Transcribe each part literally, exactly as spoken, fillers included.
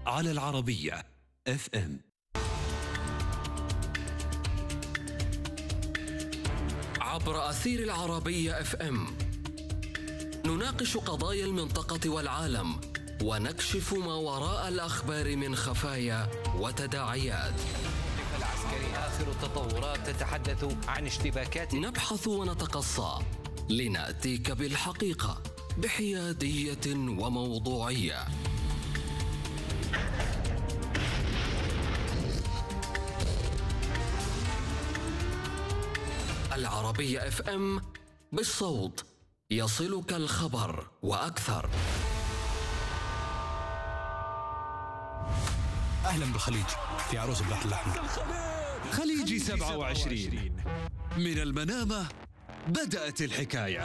على العربية اف ام. عبر أثير العربية اف ام نناقش قضايا المنطقة والعالم ونكشف ما وراء الأخبار من خفايا وتداعيات. العسكري آخر التطورات تتحدث عن اشتباكات. نبحث ونتقصى لنأتيك بالحقيقة بحيادية وموضوعية. العربية اف ام، بالصوت يصلك الخبر وأكثر. أهلا بالخليج في عروس البحر الأحمر. خليجي سبعة وعشرين، من المنامة بدأت الحكاية،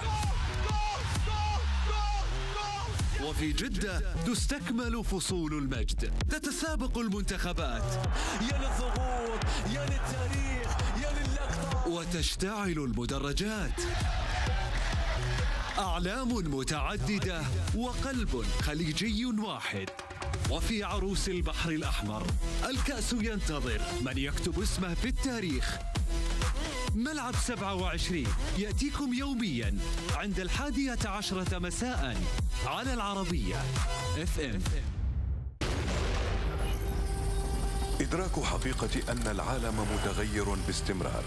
وفي جدة تستكمل فصول المجد. تتسابق المنتخبات، يا للضغوط يا للتاريخ يا للقطة، وتشتعل المدرجات. أعلام متعددة وقلب خليجي واحد. وفي عروس البحر الأحمر الكأس ينتظر من يكتب اسمه في التاريخ. ملعب سبعة وعشرين يأتيكم يوميا عند الحادية عشرة مساء على العربية اف ام. إدراك حقيقة أن العالم متغير باستمرار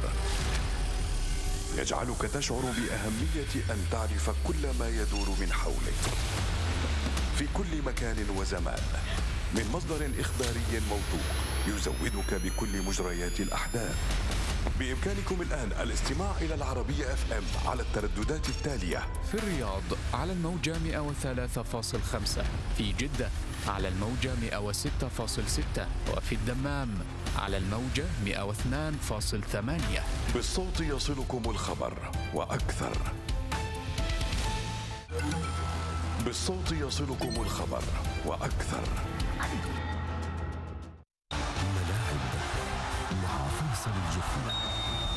يجعلك تشعر بأهمية أن تعرف كل ما يدور من حولك في كل مكان وزمان، من مصدر إخباري موثوق يزودك بكل مجريات الأحداث. بإمكانكم الآن الاستماع إلى العربية اف ام على الترددات التالية: في الرياض على الموجة مئة وثلاثة فاصلة خمسة، في جدة على الموجة مئة وستة فاصلة ستة، وفي الدمام على الموجة مئة واثنين فاصلة ثمانية. بالصوت يصلكم الخبر وأكثر. بالصوت يصلكم الخبر وأكثر.